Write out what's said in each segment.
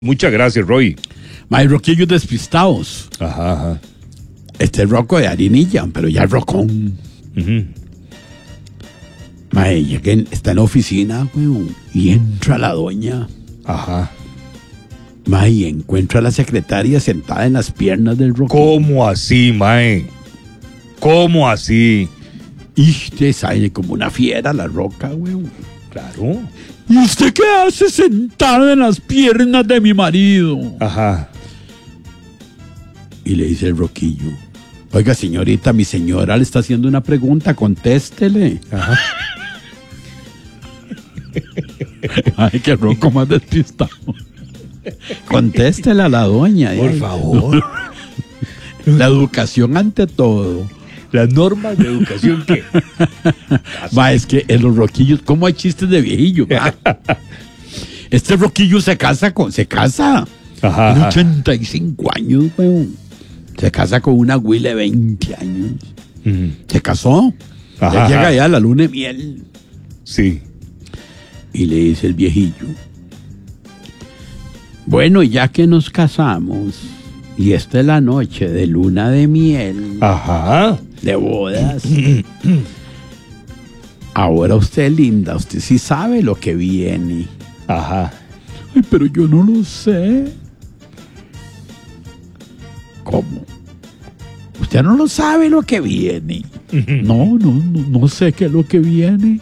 Muchas gracias, Roy. Hay roquillos despistados. Ajá. Este es roco de harinilla, pero ya es rocón. Mae, está en la oficina, weón, y entra la doña. Ajá. Mae, y encuentra a la secretaria sentada en las piernas del roco. ¿Cómo así, mae? ¿Cómo así? Y usted sale como una fiera la roca, weón. Claro. ¿Y usted qué hace sentada en las piernas de mi marido? Ajá. Y le dice el roquillo: oiga, señorita, mi señora le está haciendo una pregunta, contéstele. Ajá. Ay, qué roco más despistado. Contéstele a la doña. Por favor. La educación ante todo. Las normas de educación que... Va, es que en los roquillos, ¿cómo hay chistes de viejillo? Va? Este roquillo se casa. Ajá. Tiene 85 años, weón. Se casa con una güila de 20 años. Se casó. Ajá, Ya llega ajá. ya la luna de miel. Sí. Y le dice el viejillo: bueno, ya que nos casamos, y esta es la noche de luna de miel, Ajá. de bodas, ahora usted, linda, usted sí sabe lo que viene. Ajá. Ay, pero yo no lo sé. ¿Cómo? Usted no lo sabe lo que viene. No sé qué es lo que viene.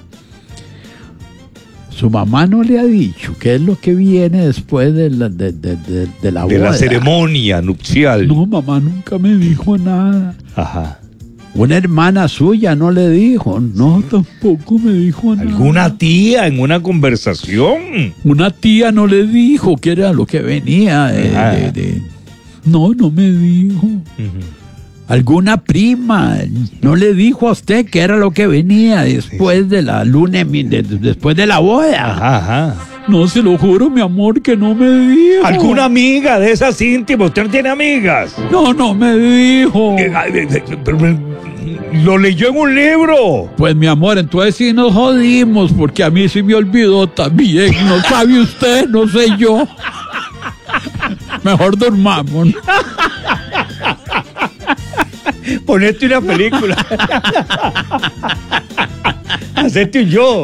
Su mamá no le ha dicho qué es lo que viene después de la boda. De la ceremonia nupcial. No, mamá nunca me dijo nada. Ajá. Una hermana suya no le dijo. No, tampoco me dijo nada. ¿Alguna tía en una conversación? Una tía no le dijo qué era lo que venía. No me dijo. ¿Alguna prima no le dijo a usted qué era lo que venía después de la luna, después de la boda? Ajá. No, se lo juro, mi amor, que no me dijo. ¿Alguna amiga de esas íntimas? ¿Usted no tiene amigas? No me dijo. Lo leyó en un libro. Pues, mi amor, entonces sí nos jodimos, porque a mí sí me olvidó también. No sabe usted, no sé yo. Mejor dormamos. Ponete una película. Hacete un yo.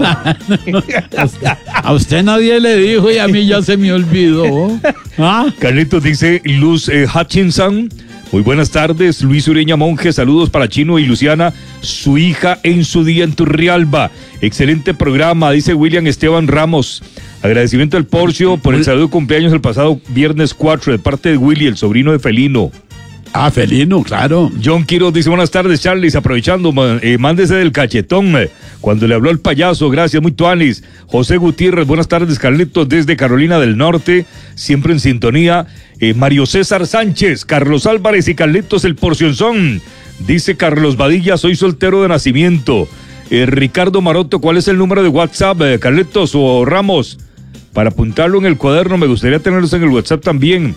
A usted nadie le dijo y a mí ya se me olvidó. ¿Ah? Carlitos dice Luz Hutchinson. Muy buenas tardes, Luis Ureña Monje, saludos para Chino y Luciana, su hija en su día en Turrialba. Excelente programa, dice William Esteban Ramos. Agradecimiento al Porcio por el saludo de cumpleaños el pasado viernes 4 de parte de Willy, el sobrino de Felino. Ah, Felino, claro. John Quiroz dice, buenas tardes, Charles, aprovechando, mándese del cachetón, cuando le habló el payaso, gracias, muy tuanis. José Gutiérrez, buenas tardes, Carlitos, desde Carolina del Norte, siempre en sintonía. Mario César Sánchez, Carlos Álvarez y Carlitos el Porcionzón. Dice Carlos Badilla, soy soltero de nacimiento. Ricardo Maroto, ¿cuál es el número de WhatsApp, Carlitos o Ramos? Para apuntarlo en el cuaderno, me gustaría tenerlos en el WhatsApp también.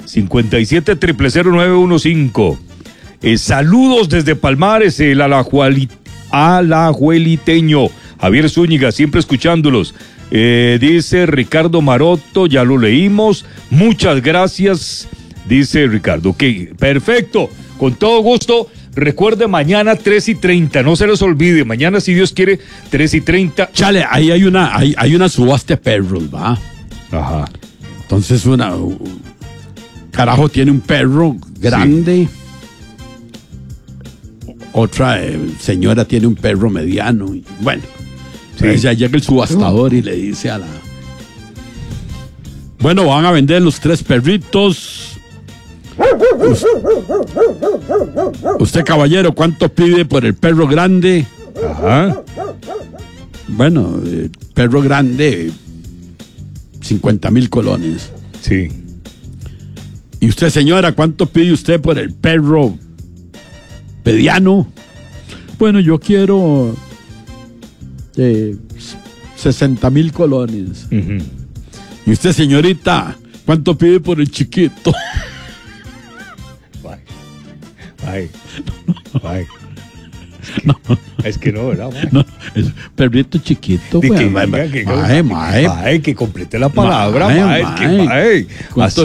57-00915. Saludos desde Palmares, el alajueliteño Javier Zúñiga, siempre escuchándolos. Dice Ricardo Maroto, ya lo leímos. Muchas gracias, dice Ricardo. Ok, perfecto, con todo gusto. Recuerde, mañana 3:30, no se les olvide, mañana si Dios quiere 3:30. Chale, ahí hay una subasta de perros, ¿va? Ajá. Entonces carajo tiene un perro grande. Sí. Otra señora tiene un perro mediano. Y, bueno, sí. Ya llega el subastador y le dice a la... Bueno, van a vender los 3 perritos. Usted, caballero, ¿cuánto pide por el perro grande? Ajá. Bueno, el perro grande, 50,000 colones. Sí. ¿Y usted, señora, cuánto pide usted por el perro mediano? Bueno, yo quiero 60,000 colones. ¿Y usted, señorita, cuánto pide por el chiquito? Bye. Es que no, ¿verdad, mae? No, es perrito chiquito, Di güey. que, venga, que complete la palabra, Mae, mae. Es que, mae. mae, ¿Cuántos